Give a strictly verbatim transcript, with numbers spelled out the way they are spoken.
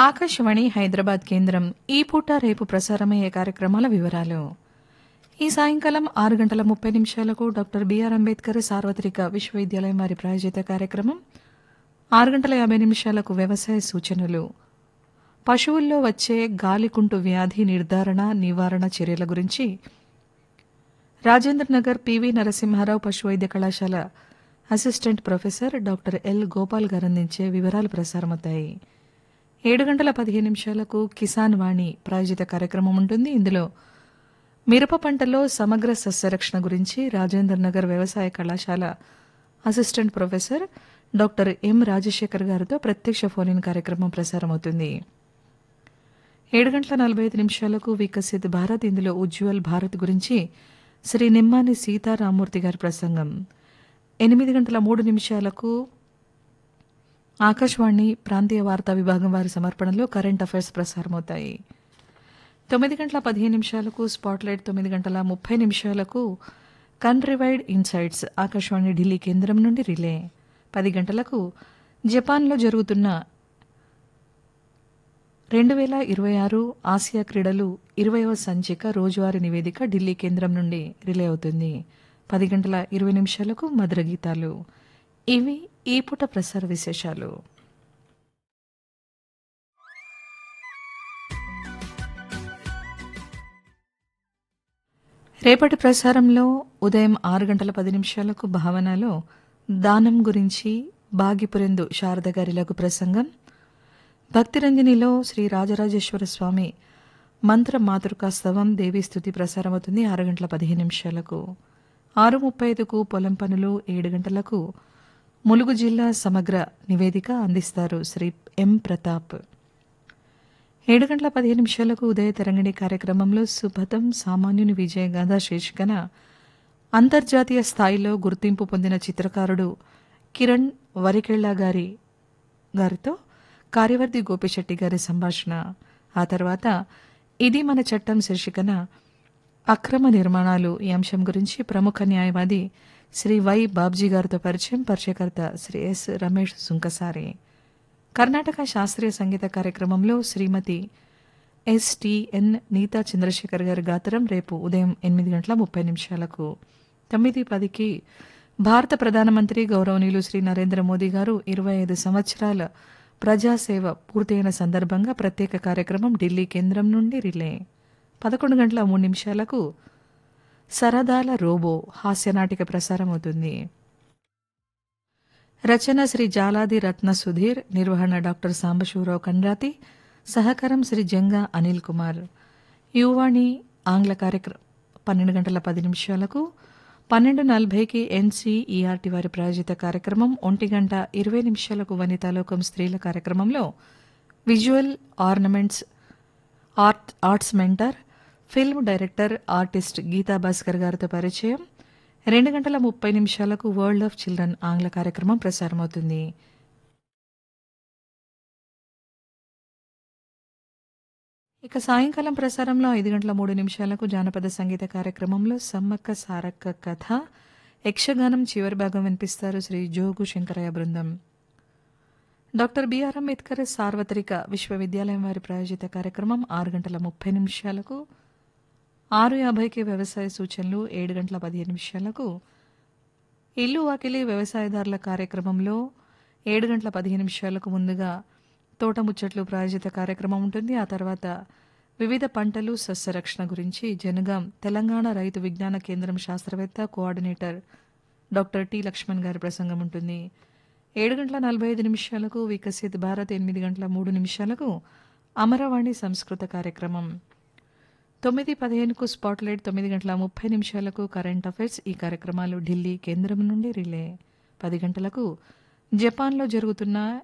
ఆకాశవాణి హైదరాబాద్ కేంద్రం ఈ పూట రేపు ప్రసారమయ్యే కార్యక్రమాల వివరాలు. ఈ సాయంకాలం ఆరు గంటల ముప్పై నిమిషాలకు డాక్టర్ బిఆర్ అంబేద్కర్ సార్వత్రిక విశ్వవిద్యాలయం వారి ప్రాయోజిత కార్యక్రమం, ఆరు గంటల యాభై నిమిషాలకు వ్యవసాయ సూచనలు, పశువుల్లో వచ్చే గాలికుంటు వ్యాధి నిర్ధారణ నివారణ చర్యల గురించి రాజేంద్ర నగర్ పివి నరసింహారావు పశు వైద్య కళాశాల assistant professor doctor L Gopal గారు అందించే వివరాలు ప్రసారమవుతాయి. ఏడు గంటల పదిహేను నిమిషాలకు కిసాన్ వాణి ప్రాయోజిత కార్యక్రమం ఉంటుంది. ఇందులో మిరప పంటలో సమగ్ర సస్యరక్షణ గురించి రాజేంద్ర నగర్ వ్యవసాయ కళాశాల assistant professor doctor M Rajasekhar గారితో ప్రత్యక్ష ఫోన్ ఇన్ కార్యక్రమం ప్రసారమవుతుంది. ఏడు గంటల నలభై ఐదు నిమిషాలకు వికసిత్ భారత్, ఇందులో ఉజ్వల్ భారత్ గురించి శ్రీ నిమ్మాని సీతారామూర్తి గారి ప్రసంగం. ఎనిమిది గంటల మూడు నిమిషాలకు ఆకాశవాణి ప్రాంతీయ వార్తా విభాగం వారి సమర్పణలో కరెంట్ అఫైర్స్ ప్రసారమవుతాయి. తొమ్మిది గంటల పదిహేను నిమిషాలకు స్పాట్లైట్, తొమ్మిది గంటల ముప్పై నిమిషాలకు కన్ట్రీవైడ్ ఇన్సైట్స్ ఆకాశవాణి ఢిల్లీ కేంద్రం నుండి రిలే. పది గంటలకు జపాన్లో జరుగుతున్న రెండు వేల ఇరవై ఆరు ఆసియా క్రీడలు ఇరవైవ సంచిక రోజువారీ నివేదిక ఢిల్లీ కేంద్రం నుండి రిలే అవుతుంది. పది గంటల ఇరవై నిమిషాలకు మధుర గీతాలు. ఇవి ఈ పూట ప్రసార విశేషాలు. రేపటి ప్రసారంలో ఉదయం ఆరు గంటల పది నిమిషాలకు భావనలో దానం గురించి బాగిపురెందు శారద గారి లఘు ప్రసంగం, భక్తిరంజనిలో శ్రీ రాజరాజేశ్వర స్వామి మంత్ర మాతృకాస్తవం దేవీస్తుతి ప్రసారమవుతుంది ఆరు గంటల పదిహేను నిమిషాలకు. ఆరు ముప్పై ఐదుకు పొలం పనులు, ఏడు గంటలకు ములుగు జిల్లా సమగ్ర నివేదిక అందిస్తారు శ్రీ ఎం ప్రతాప్. ఏడు గంటల పదిహేను నిమిషాలకు ఉదయ తరంగిణి కార్యక్రమంలో సుభతం సామాన్యుని విజయగాథ శీర్షికన అంతర్జాతీయ స్థాయిలో గుర్తింపు పొందిన చిత్రకారుడు కిరణ్ వరికెళ్ల గారి గారితో కార్యవర్తి గోపిశెట్టి గారి సంభాషణ. ఆ తర్వాత ఇది మన చట్టం శీర్షికన అక్రమ నిర్మాణాలు ఈ అంశం గురించి ప్రముఖ న్యాయవాది శ్రీ వై బాబ్జీ గారితో పరిచయం, పరిచయకర్త శ్రీ ఎస్ రమేష్ సుంకసారి. కర్ణాటక శాస్త్రీయ సంగీత కార్యక్రమంలో శ్రీమతి ఎస్టిఎన్ నీతా చంద్రశేఖర్ గారి గాత్రం రేపు ఉదయం ఎనిమిది గంటల ముప్పై నిమిషాలకు. తొమ్మిది పదికి భారత ప్రధానమంత్రి గౌరవనీయులు శ్రీ నరేంద్ర మోదీ గారు ఇరవై ఐదు సంవత్సరాల ప్రజాసేవ పూర్తయిన సందర్భంగా ప్రత్యేక కార్యక్రమం ఢిల్లీ కేంద్రం నుండి రిలే. పదకొండు గంటల మూడు నిమిషాలకు సరదాల రోబో హాస్యనాటిక ప్రసారం అవుతుంది. రచన శ్రీ జాలాది రత్న సుధీర్, నిర్వహణ డాక్టర్ సాంబశివరావు కండ్రాతి, సహకారం శ్రీ జంగా అనిల్ కుమార్. యువాణి ఆంగ్ల కార్యక్రమం పన్నెండు గంటల పది నిమిషాలకు, పన్నెండు నలభైకి ఎన్సీఈఆర్టీ వారి ప్రాయోజిత కార్యక్రమం, ఒంటి గంట ఇరవై నిమిషాలకు వనితాలోకం స్త్రీల కార్యక్రమంలో visual ornaments art arts mentor, film director, artist Gita Bhaskar గారితో పరిచయం. రెండు గంటల ముప్పై నిమిషాలకు వరల్డ్ ఆఫ్ చిల్డ్రన్ ఆంగ్ల కార్యక్రమం ప్రసారమవుతుంది. ఇక సాయంకాలం ప్రసారంలో ఐదు గంటల మూడు నిమిషాలకు జానపద సంగీత కార్యక్రమంలో సమ్మక్క సారక్క కథ యక్షగానం చివరి భాగం వినిపిస్తారు శ్రీ జోగు శంకరయ్య బృందం. డాక్టర్ బిఆర్ అంబేద్కర్ సార్వత్రిక విశ్వవిద్యాలయం వారి ప్రాయోజిత కార్యక్రమం ఆరు గంటల ముప్పై నిమిషాలకు. ఆరు యాభైకి వ్యవసాయ సూచనలు, ఏడు గంటల పదిహేను నిమిషాలకు ఇల్లు వాకిలి వ్యవసాయదారుల కార్యక్రమంలో ఏడు గంటల పదిహేను నిమిషాలకు ముందుగా తోట ముచ్చట్లు ప్రాయోజిత కార్యక్రమం ఉంటుంది. ఆ తర్వాత వివిధ పంటలు సస్యరక్షణ గురించి జనగాం తెలంగాణ రైతు విజ్ఞాన కేంద్రం శాస్త్రవేత్త కోఆర్డినేటర్ డాక్టర్ టి లక్ష్మణ్ గారి ప్రసంగం ఉంటుంది. ఏడు గంటల నలభై ఐదు నిమిషాలకు వికసిత్ భారత్, ఎనిమిది గంటల మూడు నిమిషాలకు అమరవాణి సంస్కృత కార్యక్రమం, తొమ్మిది పదిహేనుకు స్పాట్లైట్, తొమ్మిది గంటల ముప్పై నిమిషాలకు కరెంట్ అఫైర్స్ ఈ కార్యక్రమాలు ఢిల్లీ కేంద్రం నుండి రిలే. పది గంటలకు జపాన్లో జరుగుతున్న